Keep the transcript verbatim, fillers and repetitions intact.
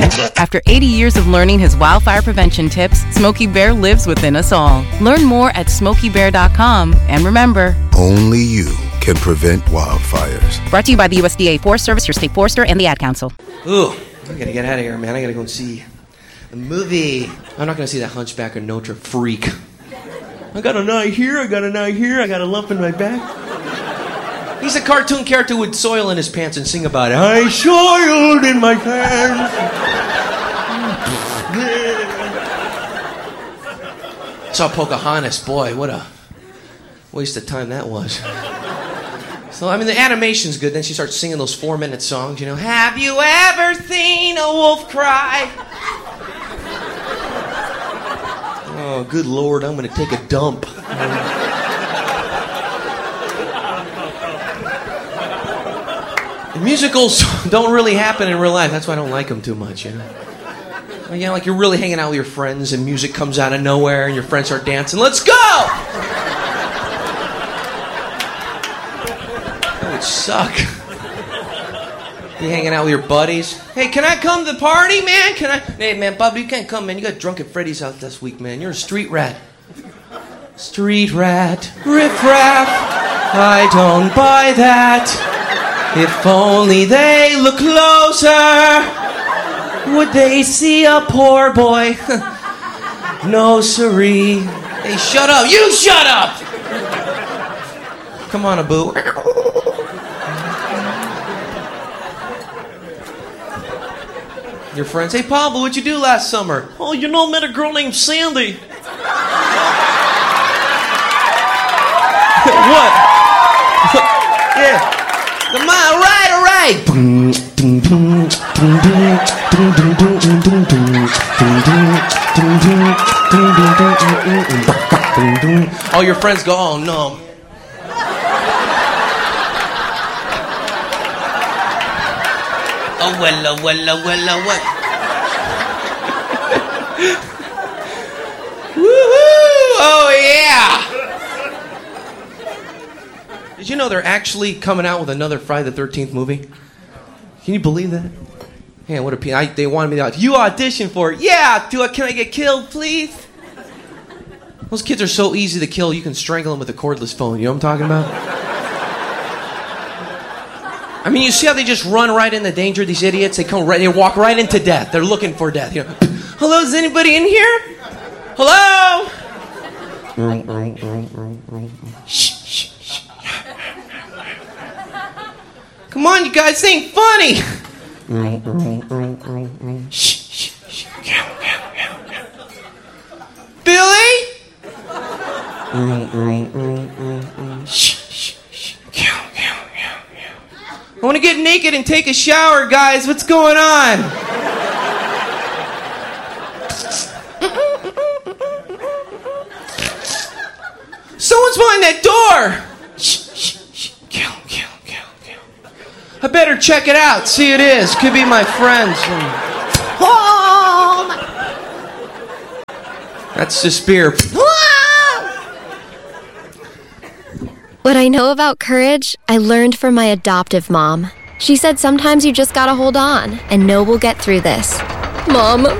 After eighty years of learning his wildfire prevention tips, Smokey Bear lives within us all. Learn more at smokey bear dot com. And remember, only you can prevent wildfires. Brought to you by the U S D A Forest Service, your state forester, and the Ad Council. Ooh, I gotta get out of here, man. I gotta go and see a movie. I'm not gonna see that Hunchback of Notre freak. I got an eye here, I got an eye here, I got a lump in my back. He's a cartoon character with soil in his pants and sing about it. I soiled in my pants. Saw Pocahontas. Boy, what a waste of time that was. So, I mean, the animation's good. Then she starts singing those four-minute songs, you know. Have you ever seen a wolf cry? Oh, good Lord, I'm going to take a dump. Musicals don't really happen in real life. That's why I don't like them too much, you know. You know, like you're really hanging out with your friends and music comes out of nowhere and your friends start dancing. Let's go! That would suck. You hanging out with your buddies. Hey, can I come to the party, man? Can I? Hey, man, Bob, you can't come, man. You got drunk at Freddy's house this week, man. You're a street rat. Street rat, riff-raff. I don't buy that. If only they look closer, would they see a poor boy? No, siree. Hey, shut up. You shut up! Come on, Abu. Your friends, hey, Pablo, what'd you do last summer? Oh, you know, I met a girl named Sandy. What? Yeah. Come on, all right, all right. All your friends go, oh no. Oh, well, oh, well, oh, well, oh, what? Woohoo! Oh, yeah! Did you know they're actually coming out with another Friday the thirteenth movie? Can you believe that? Man, what a p- I, they wanted me to. You audition for it. Yeah, do I, can I get killed, please? Those kids are so easy to kill, you can strangle them with a cordless phone. You know what I'm talking about? I mean, you see how they just run right into danger, these idiots? They come right, they walk right into death. They're looking for death. You know, hello, is anybody in here? Hello? Shh, shh, shh. Come on, you guys, this ain't funny. Shh, shh, shh. Billy? Shh, shh, shh. I want to get naked and take a shower, guys. What's going on? Someone's behind that door. Shh, shh, shh. Kill, kill, kill, kill. I better check it out. See who it is. Could be my friends. Home. That's the spear. What I know about courage, I learned from my adoptive mom. She said sometimes you just gotta hold on and know we'll get through this. Mom,